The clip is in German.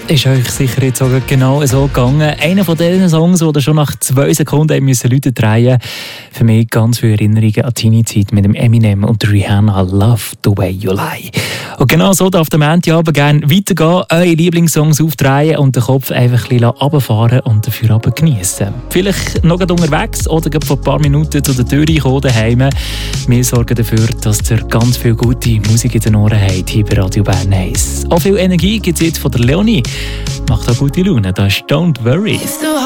Ist euch sicher jetzt auch genau so gegangen. Einer von diesen Songs, die schon nach 2 Sekunden müssen Leute drehen. Für mich ganz viele Erinnerungen an Teenie-Zeit mit dem Eminem und der Rihanna, Love the Way You Lie. Und genau so darf der Montagabend gerne weitergehen, eure Lieblingssongs aufdrehen und den Kopf einfach ein bisschen runterfahren und dafür aber geniessen. Vielleicht noch unterwegs oder vor ein paar Minuten zu der Tür reinkommen daheim. Wir sorgen dafür, dass ihr ganz viel gute Musik in den Ohren habt hier bei Radio Bern 1. Auch viel Energie gibt es jetzt von der Leonie. Macht auch gute Laune, das ist Don't Worry.